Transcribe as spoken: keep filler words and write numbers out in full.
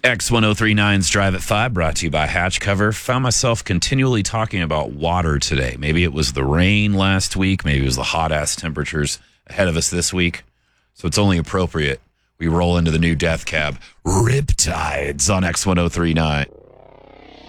X ten thirty-nine's Drive at five, brought to you by Hatch Cover. Found myself continually talking about water today. Maybe it was the rain last week. Maybe it was the hot-ass temperatures ahead of us this week. So it's only appropriate we roll into the new death cab, Riptides, on X ten thirty-nine.